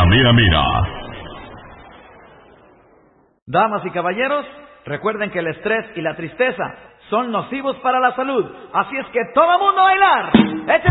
mira, mira. Damas y caballeros, recuerden que el estrés y la tristeza son nocivos para la salud. Así es que todo mundo a bailar.